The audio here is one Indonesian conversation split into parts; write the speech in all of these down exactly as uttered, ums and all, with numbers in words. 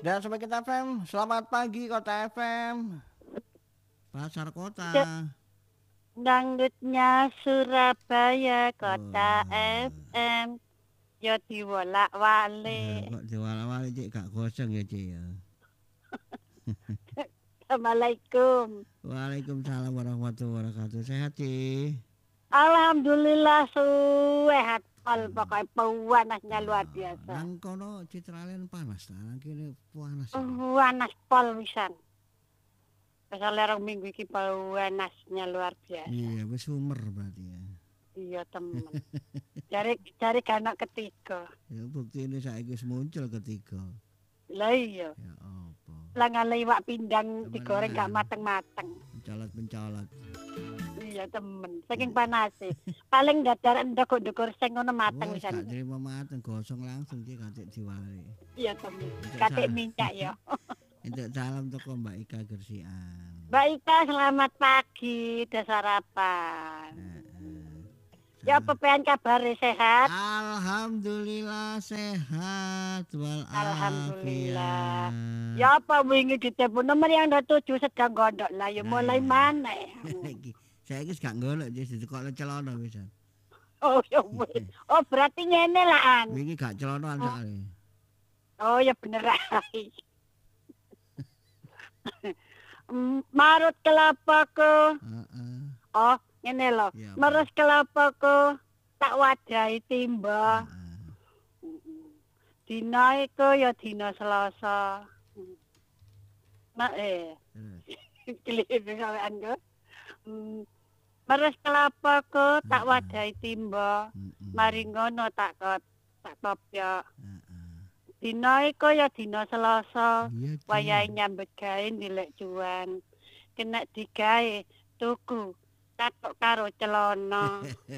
Dan Sobat Kita F M, selamat pagi Kota F M. Pasar Kota. Dangdutnya Surabaya Kota Oh. F M. Ya diwalak-walik. Kok diwalak-walik Cik, gak gosong ya Cik ya. Assalamualaikum. Waalaikumsalam warahmatullahi wabarakatuh. Sehat Cik? Alhamdulillah sehat. Pol pokoknya pawanasnya luar biasa. Nang kono Citralen panas ta, nang kene panas. Panas pol wisan. Kesale rong minggu iki pawanasnya luar biasa. Iya, wis sumer berarti ya. Iya temen. Cari cari anak ketiga. Ya bukti ini saiki wis muncul ketiga. Lah iya. Ya apa? Lah ngale iwak pindang digoreng gak mateng-mateng. Mencolot-mencolot. Iya temen, saking panase. Paling dadar endok ndukur sing ngono mateng Oh, wisan. gak terima mateng, gosong langsung Cik katik diwali. Iya temen. Katik mincak ya. Untuk salam toko Mbak Ika Gersian. Mbak Ika selamat pagi, udah sarapan. Ya apa pengen kabar sehat? Alhamdulillah sehat walafiat. Alhamdulillah. Ya apa wingi ditelepon nomor yang ada tujuh sedang gondok lah ya mulai mana ya? Saya iki gak golek wis ditekokno celana pisan. Oh ya wis. Oh berarti ngene lah an. Wingi gak celana soalé. Oh ya bener ae. Marut kelapa ko. Heeh. Oh, ngene lho. Ya, Meres kelapa ko tak wadahi timba. Dina iku ya dina Selasa. Nah eh. Keliru kawan ko. Meres kelapa ko tak wadahi timba. Mari ngono tak kot tak kopyok. Dina iku ya dina Selasa. Wayahe nyambut gawe nilek cuan. Kena digawe tuku katok karo celana.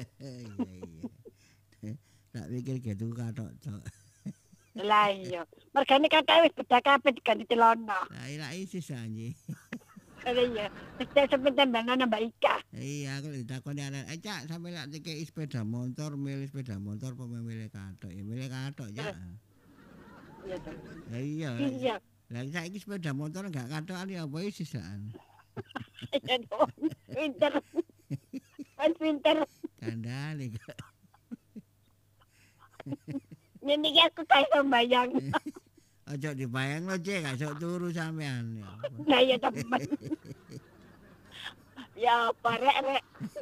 Tak pikir gitu katok tok. Lah iya. Mergane kakak wis beda kabeh diganti celana. Lah ila isis anjing. Iya. Wis sepenting banana Mbak Ika. Iya, aku ditakoni arek, "Eh, Cak, sampe lak dikei sepeda motor, milih sepeda motor apa milih katok?" Ya milih katok, Cak. Iya toh. Ya iya. Iya. Lah saiki sepeda motor enggak katokan ya apa isis kan. Iya dong. Pinter. Kan pinter. Kandhane kok. Ini aku kayak sembayang. Ojo dibayangno, Cek, gak sok turu sampean. Nah ya teman. Ya apa rek rek.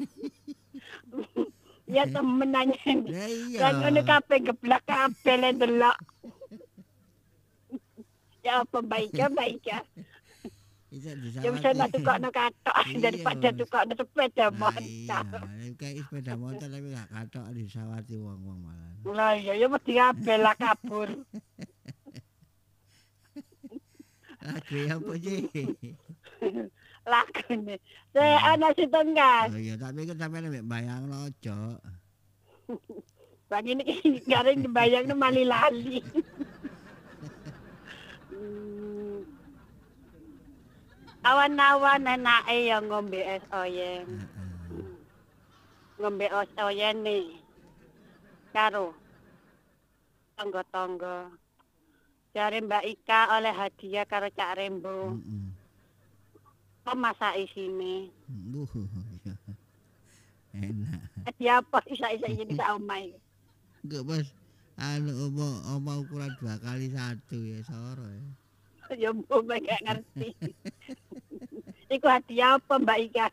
Ya temen nanya. Lah iya. Kan ngono kabeh geblak kabeh le delok. Ya apa baiknya baiknya. Bisa Ya bisa nak tukokno katok daripada tukokno sepeda motor. Iya, kayak sepeda motor tapi gak katok disawati wong-wong malah. Lah iya ya mesti kabeh lah kabur. Lagu apa sih? Lagune. Saya anak si tengah. Oh iya, tapi kan sampean mek bayangno ojo. Bang ini garing dibayangno mali lali. Awan-awan enake ya ngombe es oyen. Ngombe es oyen nih. Karo tangga-tangga. Jare Mbak Ika oleh hadiah karo Cak Rembo. Heeh. Apa masak isine? Duh. Enak. Hadiah apa isa-isa iki sak omahe. Enggak, Bos. Anu omo omo ukuran dua kali satu ya soro ya. Ya mbok gak ngerti. Iku hadiah apa Mbak Ika?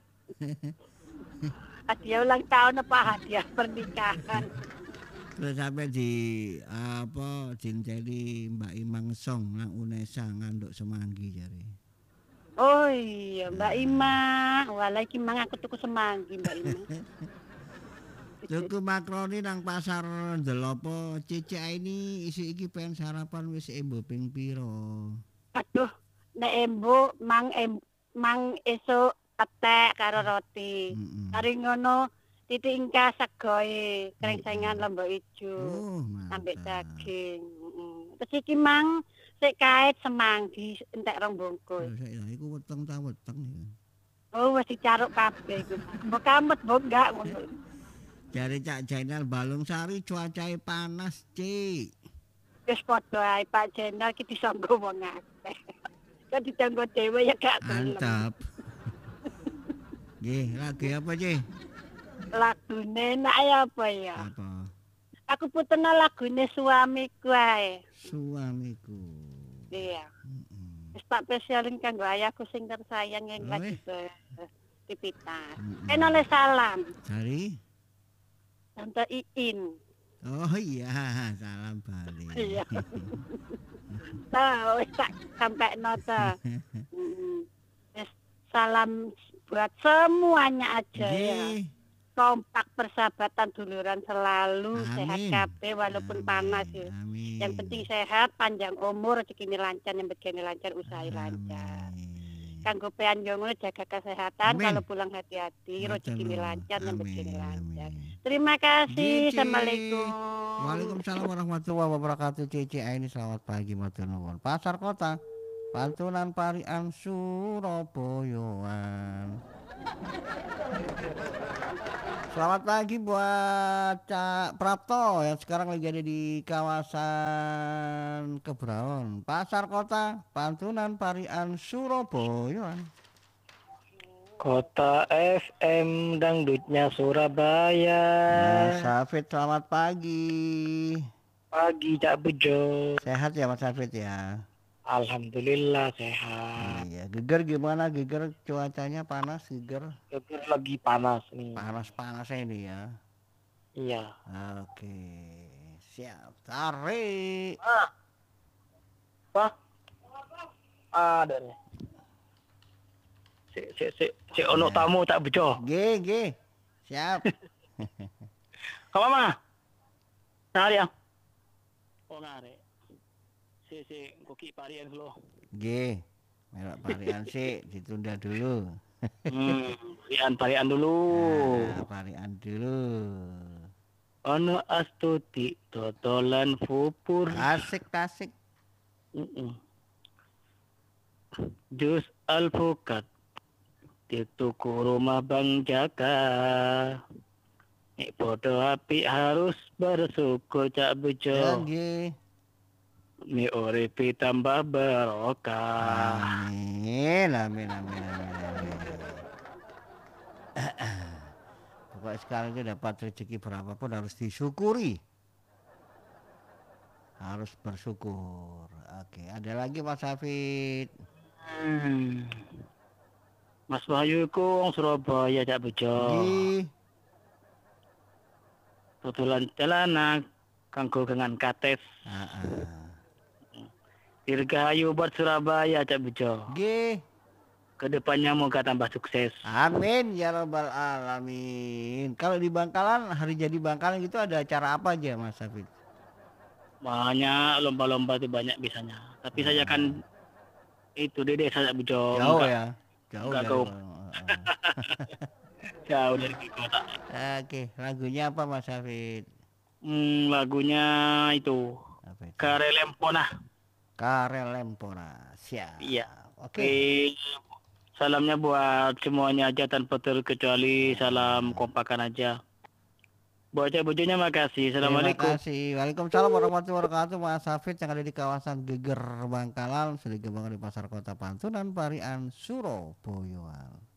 Hadiah ulang tahun apa hadiah pernikahan? Terus sampai di apa dinceli Mbak Imang Song nang Unesa nganduk semanggi jare. Oh iya Mbak Ima, walah iki mang aku tuku semanggi Mbak Ima. Tuku makroni nang pasar Ndelopo, Cici ini isi iki pengen sarapan wis embo ping piro. Aduh, nek embo mang em, mang esuk ketek karo roti. Kari ngono titik ingkas segoe, krengsengan lombok ijo. Oh, ambek daging. Heeh. Terus iki mang sik kait semanggi entek rong bungkus. Ya iku weteng ta weteng ya. Oh, wis dicaruk kabeh iku. Mbok kamut mbok enggak ngono. Jare Cak Jainal Balung Sari cuacane panas, Cik. Wis padha ae Pak Jenal iki disangga wong akeh. Kan ditanggo dhewe ya gak gelem. Mantap. Nggih, lagu apa, Ci? Lagune enak ya apa ya? Apa? Aku puterna lagune suamiku ae. Suamiku. Iya. Mm-mm. Wis tak spesialin kanggo ayahku sing tersayang yang Oh, lagi eh. beraktivitas. Mm-mm. Enole salam. Dari? Tante Iin. Oh iya, salam balik. Iya. Nah, wis tak sampekno ta. Mm-mm. Wis salam buat semuanya aja ya. Nggih. Kompak persahabatan duluran selalu sehat Amin. kabeh walaupun Amin. panas ya. Amin. Yang penting sehat, panjang umur, rezekine lancar, yang begini lancar, usaha lancar. Amin. Kanggo pean yo ngono jaga kesehatan, Amin. kalau pulang hati-hati, rezekine Matur lancar, yang nuwun. begini lancar. Amin. Terima kasih. Cici. Assalamualaikum. Waalaikumsalam warahmatullahi wabarakatuh. Cici ini selamat pagi matur nuwun. Pasar Kota Pantunan Parian Surabayaan. Selamat pagi buat Cak Prapto yang sekarang lagi ada di kawasan Kebraon. Pasar Kota Pantunan Parian Surabaya. Kota F M dangdutnya Surabaya. Mas Hafid selamat pagi. Pagi Cak Bejo. Sehat ya Mas Hafid ya? Alhamdulillah sehat. Iya, Geger gimana Geger, cuacanya panas Geger? Geger lagi panas nih. Panas-panasnya ini ya. Iya. Oke, siap. Tarik. Apa? Ada nih. Si si si si ono Ya. tamu Cak Bejo. G, G. Siap. Kamu mana? Nari ya. Oh nari. Si si koki parian dulu. G. Merek parian sih ditunda dulu. Hmm, parian parian dulu. Nah, parian dulu. Ono astuti totolan pupur. Asik asik. Mm-mm. Jus alpukat di tuku rumah Bang Jaka. Nek podo api harus bersyukur Cak Ya, Bejo. G. Mi uripi tambah barokah. Amin, amin, amin, amin, amin. Pokoknya sekarang itu dapat rezeki berapapun harus disyukuri. Harus bersyukur. Oke, ada lagi Mas Hafid. Hmm. Mas Wahyu iku wong Surabaya Cak Bejo. Gi. Tutulan celana kanggo gengan kates. Ah, ah. Dirgahayu buat Surabaya Cak Bejo. Gi. Kedepannya moga tambah sukses. Amin ya rabbal alamin. Kalau di Bangkalan, hari jadi Bangkalan gitu ada acara apa aja Mas Hafid? Banyak lomba-lomba itu banyak biasanya. Tapi saya kan itu di desa Cak Bejo. Jauh Enggak- ya. Jauh enggak dari ke- Bang- Jauh dari kota. ah. Oke, lagunya apa Mas Hafid? Hmm, lagunya itu Apa itu? Karelempona. Karel Lempora. Siap. Iya. Oke. Oke. Salamnya buat semuanya aja tanpa terkecuali. Salam kompakan aja. Buat Cak Bejonya makasih. Terima Assalamualaikum. kasih. Waalaikumsalam warahmatullahi wabarakatuh. Mas Hafid yang ada di kawasan Geger Bangkalan, sudah di Pasar Kota Pantunan Parian Surabaya.